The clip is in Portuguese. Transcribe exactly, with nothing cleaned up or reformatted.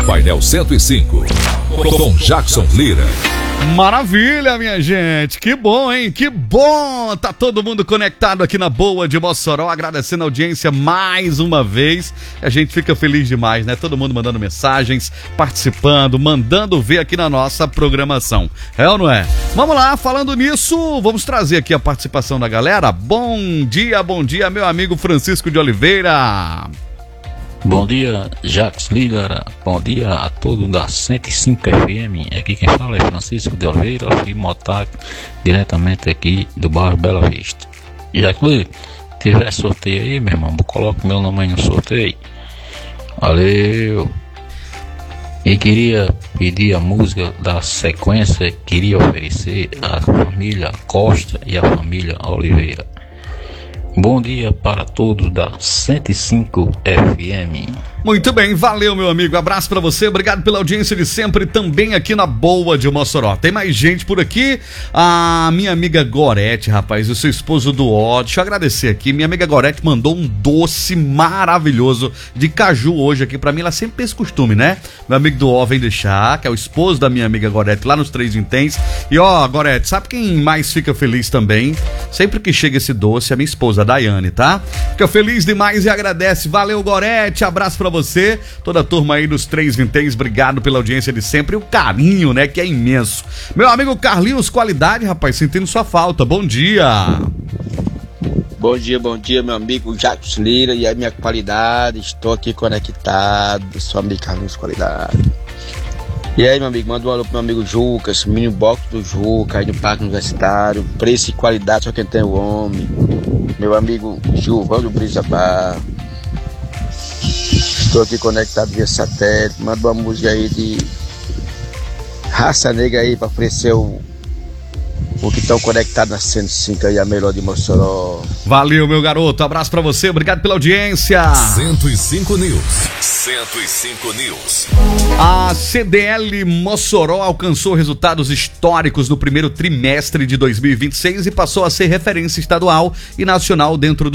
Painel cento e cinco, com Jackson Lira. Maravilha, minha gente, que bom, hein? Que bom! Tá todo mundo conectado aqui na Boa de Mossoró, agradecendo a audiência mais uma vez. A gente fica feliz demais, né? Todo mundo mandando mensagens, participando, mandando ver aqui na nossa programação. É ou não é? Vamos lá, falando nisso, vamos trazer aqui a participação da galera. Bom dia, bom dia, meu amigo Francisco de Oliveira. Bom dia, Jackson Lira. Bom dia a todos da cento e cinco F M. Aqui quem fala é Francisco de Oliveira, filho Motac, diretamente aqui do bairro Bela Vista. Jackson Lira, se tiver sorteio aí, meu irmão, coloca meu nome aí no sorteio. Valeu. E queria pedir a música da sequência, queria oferecer à família Costa e à família Oliveira. Bom dia para todos da cento e cinco F M. Muito bem, valeu, meu amigo, abraço pra você, obrigado pela audiência de sempre, também aqui na Boa de Mossoró. Tem mais gente por aqui, a minha amiga Gorete, rapaz, o seu esposo do Ó, deixa eu agradecer aqui, minha amiga Gorete mandou um doce maravilhoso de caju hoje aqui pra mim, ela sempre tem esse costume, né? Meu amigo do Ó vem deixar, que é o esposo da minha amiga Gorete, lá nos Três Vinténs. E ó, Gorete, sabe quem mais fica feliz também? Sempre que chega esse doce, é a minha esposa, a Daiane, tá? Fica feliz demais e agradece, valeu, Gorete, abraço pra você, toda a turma aí dos Três Vinténs, obrigado pela audiência de sempre e o carinho, né, que é imenso. Meu amigo Carlinhos Qualidade, rapaz, sentindo sua falta, bom dia. Bom dia, bom dia, meu amigo Jackson Lira e a minha Qualidade, estou aqui conectado, sou amigo Carlinhos Qualidade. E aí, meu amigo, manda um alô pro meu amigo Jucas, mini box do Juca, aí no Parque Universitário, preço e qualidade, só quem tem o homem. Meu amigo Gilvão do Brisa Bar. Estou aqui conectado via satélite. Manda uma música aí de Raça Negra aí pra oferecer o, o que estão conectados na cento e cinco aí, a melhor de Mossoró. Valeu, meu garoto. Abraço pra você, obrigado pela audiência. cento e cinco News. cento e cinco News. A C D L Mossoró alcançou resultados históricos no primeiro trimestre de dois mil e vinte e seis e passou a ser referência estadual e nacional dentro do